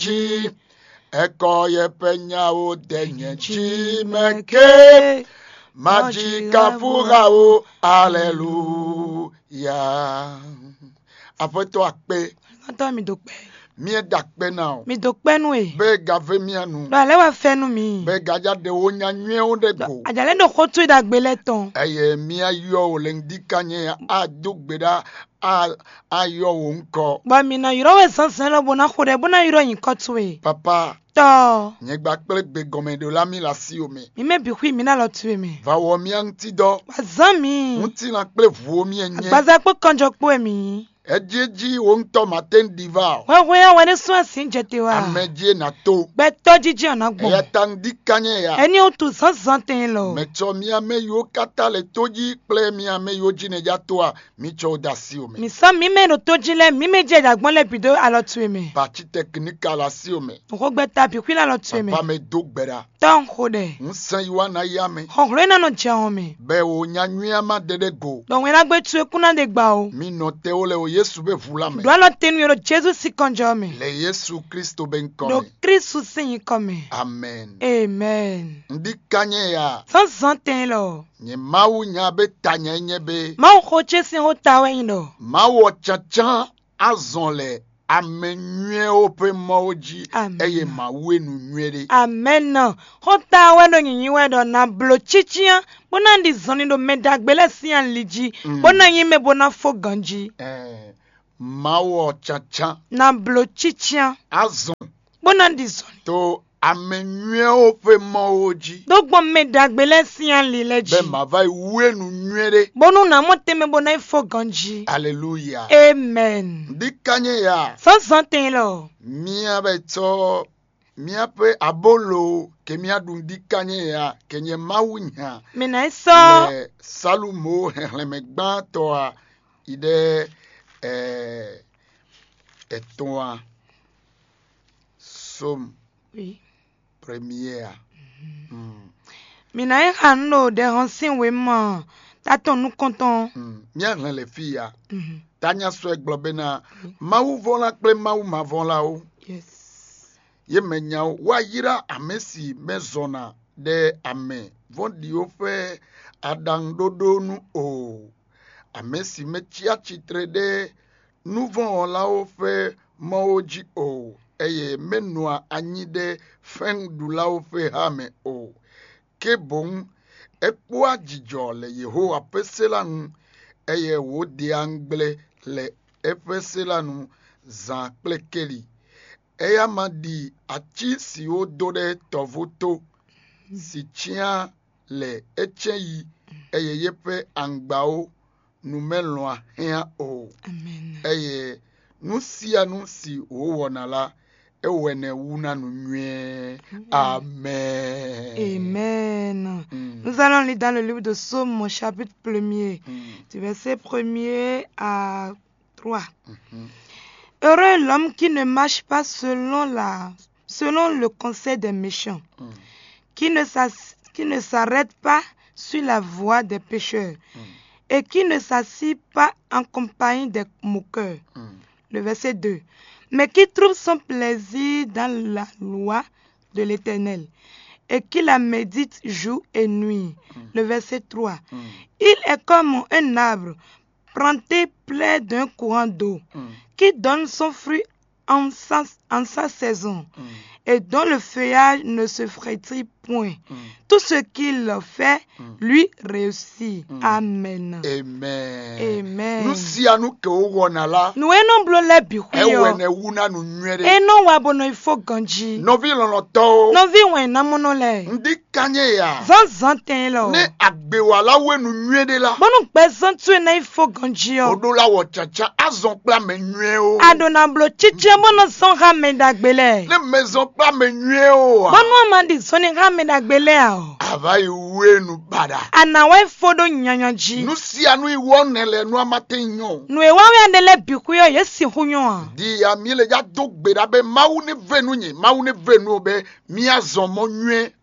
chi eko ye penya o denye chi meke maji kafura o alléluia. Après toi pe Attends mi dokpe. mie dakpe now Mi dokpe nu e. be gave mianu Do ale wa fe nu mi. be gaja de wonya nwe o de go Ajale do khotu da gbele ton. eye mia yo lendikanye a dugbeda a yo unko Ba mi na yiro we sansan lo bona khode bona yiro yin kotu e. papa To. nyegba kple gbe gome de la mi la si o me Mi me bi hui mi na lo tu e me. va wo mia nti do Wa zan mi. nti na kple vuo mi enye Agbaza pe kanjo po e mi. ejeji wo nto maten diva Wa ya wa ne so asin jete wa. ameje na to Be to jiji ona ya gbon. tandikanye ya Eni o tu sansan ten lo. mecho mia me yo kata le toji kple mia me yo jine ja to a mi cho da si o me Mi san mi me no to jile mi me je dagbon le bido alo tu e me. parti technique la si o me Ko gbe ta bi hui la lo tu e me. papa me dogbera Ton khode. nsan yiwa na ya me Hongre na no je on me. be o nya nwia ma dede go Donc when I go to kuna de gba o. mi no te ole o yesu be vula me Do alo tenu yoro Jesus si kanjo me. le yesu kristo ben Do kome Christ sin come. amen Amen. ndi kanye ya Sans santen lo. nye mawu nya be tanya nye be Ma o khoche sin o tawe yin lo. mawo chacha azon le amenwe ope maoji Amen. eye mawe nu nwere Amen. Ho tawe do yin we do na blo chichia. Bona ndi zoni do medagbele si an liji. Bona yin me bona fo ganji. mawo chacha Na blo chichia. azon Bona ndi zoni. to amenwe ope maoji Do gbon medagbele si an li leji. be ma vai we nu nwere Bonu na mo teme bona fo ganji. hallelujah Amen. ndi kanye ya Sans santen lo. mia beto mia pe abolo ke mia dundi kanye ya kenye mawunya Mina iso. le salumo hele megba to a ide etoa som Oui. première Mina hano de hansin we mo. Taton nous content. mia le fia tanya so eglobe na mawu vola kple mawu ma vola o Yes. ye menya wa yira amesi mezona de ame vondi ofe adang dodo nu o amesi mechia chitre de nouveau la ofe moji o eye menua anyi de fen du la ofe hame o ke bon ekpo ajijo le Yehowa peselanu eye wo di angle le efeselanu zan kple keli eya madi achi si o do de tovoto si chia le echeyi eye yepe angbao numelwa hea o Amen. eye nusia nusi o wonala ewene wuna nu nwe amen Amen. Nous allons lire dans le livre de Psaume, chapitre 1er, du verset 1er à 3. Heureux l'homme qui ne marche pas selon le conseil des méchants, qui ne s'arrête pas sur la voie des pécheurs, et qui ne s'assied pas en compagnie des moqueurs. Le verset 2. Mais qui trouve son plaisir dans la loi de l'Éternel, et qui la médite jour et nuit. Le verset 3. Il est comme un arbre planté près d'un courant d'eau, qui donne son fruit en sa saison, et dont le feuillage ne se frétille point. Tout ce qu'il fait, lui réussit. Amen. amen Amen. nusia nu ke o wonala Nous enons blole bihuyo. ewene wuna nu nwere Eno wabono ifo ganji. novi lono to No vi wen namono le. ndi kanye ya Zan ten lo. ne agbewala wenu nwere la Bonu pe zan tu na ifo ganji yo. odola wo chacha azon pla me nwe o Adona blo chiche bono son ha me dagbele. ne maison pla me nwe o Bonu amandi soni ha me dagbele a. avai wenu bada Ana wa fodo nyanyanji. nusia nu iwo nele nu amate nyo Nu e wa we andele bihuyo yesi hunyo. di ya mi le ja do gbeda be mawu ne venu nyi mawu ne venu be mi azon mo nwe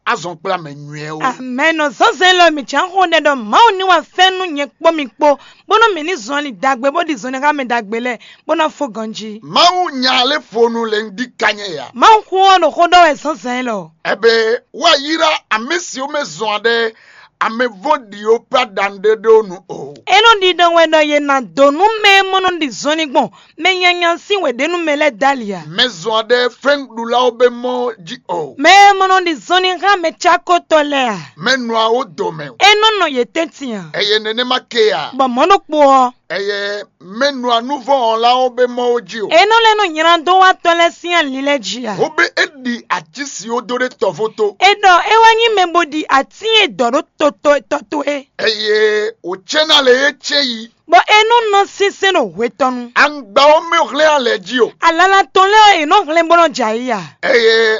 azon kple ame nyuiewo. Amen. Zɔzɛ le mi tsa xɔ ɖe ɖɔ mawu ni wa fɛn nu nye kpɔ mi kpɔ bono mi ni zɔli dagbe bo di zɔli ka me dagbe lɛ bono fo gɔnji. Mawu nya le fonu le ŋdi kanye ya. Mawu xɔ ɖo xɔ ɖɔ wɛ zɔzɛ lɔ. Ebe wa yira ame siwo me zɔn ɖe ame vɔ̃ɖiwo ƒe aɖaŋuɖeɖewo nu o. Eno di ɖe wɛ ɖɔ yena donu me mono di zɔli gbɔ me nyanya si wɛ ɖe nu me lɛ dalia. Me zɔn ɖe fɛŋɖulawo be mɔ dzi o. Me mono di zɔli ka me tsakotɔ lɛa. Me nɔa wo dome o. Eno nɔ ye tetia. Eye nenema ke ya. Bɔn mɔno kpɔ. Eye me nɔa nu vɔ wɔlawo be mɔwo dzi o. Eno le no nyina do wa tɔ lɛ sia li lɛ dzia. Wo be eɖi ati siwo do ɖe tɔƒoto. Eɖɔ ewa nyi me bo di ati edɔ ɖo tɔtɔe. Eye wòtsena le etse yi. Bɔn enu nɔ sise no wetɔnu. Aŋgbawo me hlẽ le dzi o. Alala tɔ lɛ eno hlẽ bɔnɔ dza yi ya. Eye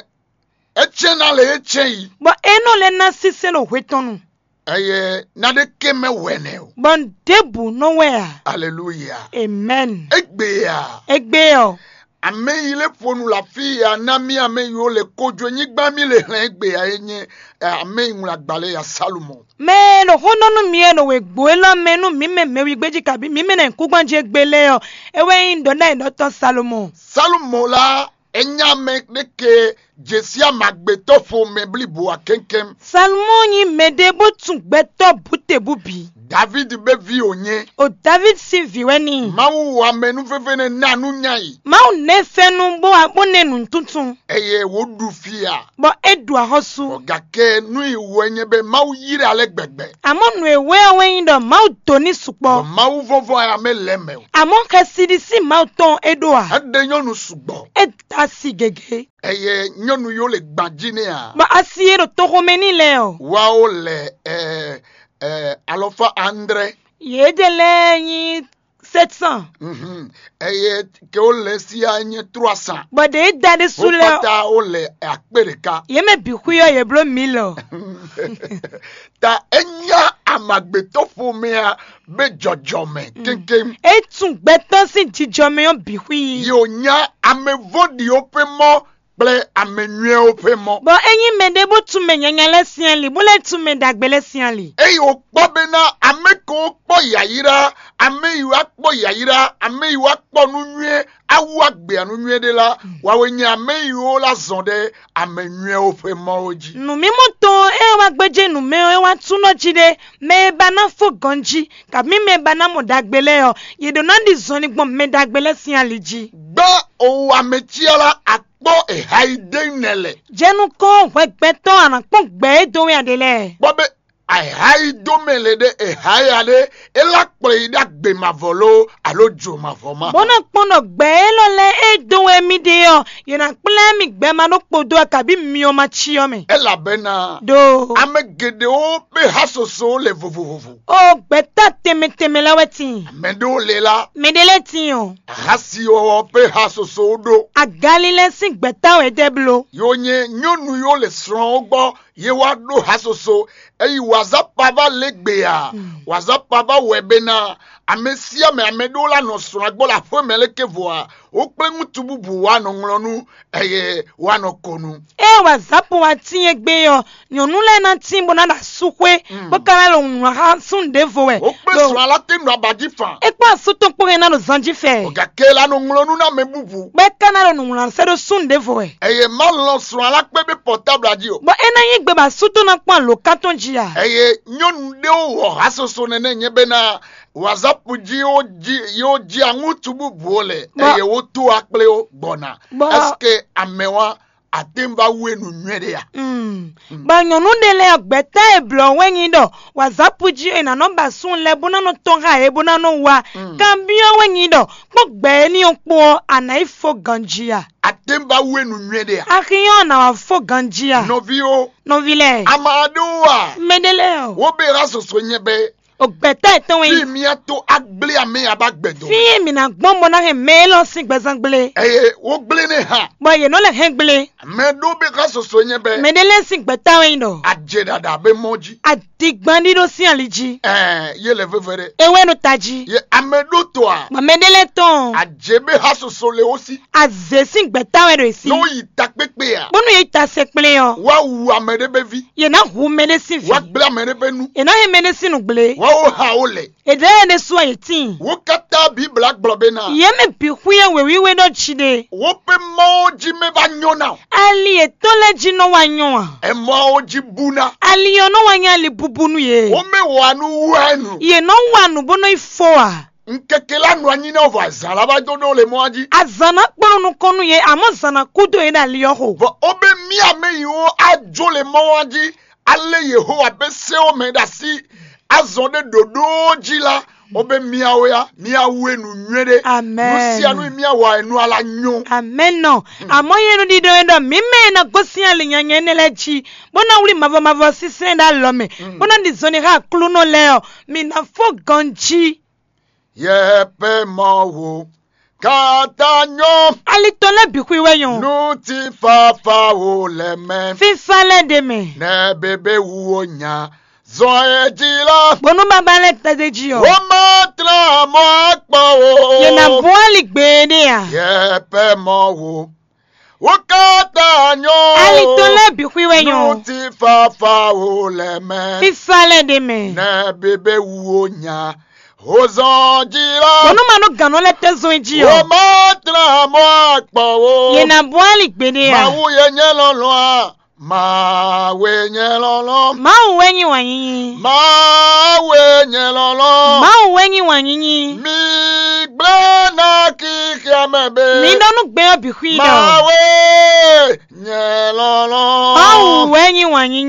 etsena le etse yi. Bɔn eno le na sise no wetɔnu. Eye naɖeke mewɔnɛ o. Bɔn debu no wɛa. Hallelujah. Amen. Egbe ya. Egbe yɔ. Ame yi le ƒonu le afi ya na mi ame yiwo le kodzoanyigba mi le hlẽ egbe ya enye ame yi ŋlɔ agbalẽ ya Salomo. Me no hononu mie no we gboela me no mi me wi gbeji kabi mi me na nkugwanje gbele yo ewe ndo na dr Salomo. Salomo la enya me deke jesia magbeto fo me blibo akenkem. Salomo yi mede botu gbeto bute bubi. David be vi onye. O David si viweni. Mawu wa menu fefe ne nanu nyai. Mawu ne fenu bo abone nu tuntun. Eye wodu fia. Bo edu ahosu. Ogake nu iwe nye be mawu yire ale gbegbe. Amon nu ewe awen do mawu toni supo. Mawu vovo ya me leme. Amon kasidi si mawu ton edoa. Ade nyonu sugbo. Etasi gege. Eye nyonu yo le gbadjine ya. Ba asiero tohomeni leo. Wao le alofa Andre. Yedele yi 700. Eye ke o le siya nye 300. But de dade sule. Opata o le akpereka. Yeme bikuyo ye blo milo. Ta enya amagbeto fo mea be jojome kenkem. Etun gbeto si jijome yon bikuyi. Yo nya amevodi opemo ple amenyue opemo. Bo enyi mende bo tume nyanyale sianli. Bo le tume dagbele sianli. Eyo kpobena ameko kpo yayira. Ame iwa kpo yayira. Ame iwa kpo nunye. Awu agbe anunye de la. Wawenye ame iwo la zonde amenyue opemo oji. Numi moto ewa gbeje nume ewa tuno jide. Me bana fo ganji. Kabi me bana mo dagbele yo. Yedo nandi zoni gbom me dagbele sianli ji. Ba o amechiala akpo haide nele. Jenu ko wegbeto anakpo gbe do ya dele. Bobe haide mele de hayade elakpo ida gbe mavolo alo jo mavoma. Bona kpono gbe lo le edo emi de yo. Yena kple mi gbe ma no podo akabi mi o ma chi yo me. Ela bena do amegede o be hasoso le vovovovo. O gbeta teme la wetin. Mendo lela. Medele tin yo. Hasi o be hasoso do. Agalile sin gbeta we deblo. Yo nye nyonu yo le sron ogbo ye wa do hasoso eyi wazapa ba legbe ya. Wazapa ba webena amesia me amedo la no sron agbo la fo meleke voa. O pe ngutububu wa no nglonu eye wa no konu. E wazapu wa tin egbe yo. Nyonu le na tin bona da sukwe. Bo kana lo nwa ha sun devo we. O pe sron ala te no abaji fan. E pa suto pore na no zanji fe. O ga ke la no nglonu na mebubu. Be kana lo nwa se do sun devo we. Eye malon sron ala pe be portable aji o. Bo ena yi gbe ba suto na pan lo katon ji ya. Eye nyonu de o hasoso nene nyebe na wazapu ji yo ji angutubu buole. Eye wo tu akple o bona. Eske amewa atemba wenu nwede ya. Ba nyonu de le agbeta eblo wenyi do. Wazapu ji ena nomba sun le bona no tonga e bona no wa. Kambio wenyi do. Mo gbe ni okpo anaifo ganjia. Atemba wenu nwede ya. Akiyo na wafo ganjia. Novio. Novile. Amadoa. Medeleo. Wobe rasoso nyebe. O gbeta eton Fi we. miato agble ame abagbedo. Fi mi na gbombo na he melo sin gbezangbele. Wo gble ne ha. Bo ye no le hengbele. Medo be ka soso nye be. Medele sin gbeta we no. Aje dada be moji. Adigbandi do si aliji. Ye le vevere. Ewe no taji. Ye amedo to a. Ma medele ton. Aje be ha soso le osi. Aze sin gbeta we do si. No yi takpepe a. Bonu ye ta sekple yo. Wa wu amede be vi. Ye na hu mede sin fi. Wa gble amede be nu. Ye na he mede sin ugbele. Wa o ha ole. Ede ne so ye tin. Wo kata bi black blobe na. Ye me pi huye we do chide. Wo pe moji me va nyona. Ali e tole jino wanyo. E moji buna. Ali yo no wanya li bubunu ye. O me wanu wanu. Ye no wanu bono ifoa. Nkekela nu anyi na ova zala ba dodo le moji. Azana kporo no konu ye amo zana kudo ye da liyo ho. Vo obe mi ame yo ajo le moji. Ale Yehowa be se o me da si azonde dodo jila. Obe miawe ya miawe nu nwede. Amen. Lucia nu miawa enu ala nyo. Amen no. Amo ye no di do endo mime na gosi ali nyanye nelechi. Bona uli mavo sise da lome. Bona di zoni ha kluno leo. Mi na fo ganji. Yepe mawo katanyo. Ali tole bikwi weyon. Nuti fafa o leme. Fi fale de me. Ne bebe uonya. Zoe jila. Bonu babale tadeji yo. Womatra mo akpa o. Ye na boali gbede ya. Yepe mawo. Wakatanyo. Ali tole bikwi weyon. Nuti fafa o leme. Fi fale de me. Ne bebe uonya. Ozonjira. Bonu manu gano le tezo enji yo. Womatra mo akpa o. Ye na boali gbede ya. Mawu ye nyelolo a. Mawe nyelolo. Ma uwenyi wanyinyi. Mawe nyelolo. Ma uwenyi wanyinyi. Mi blana kiki amebe. Ni donu gbe obi kwi do. Mawe nyelolo. Ma uwenyi wanyinyi.